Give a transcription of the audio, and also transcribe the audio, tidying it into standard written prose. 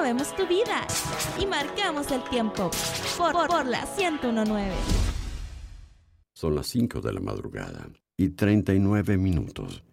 movemos tu vida y marcamos el tiempo por la 101.9. Son las 5 de la madrugada y 39 minutos.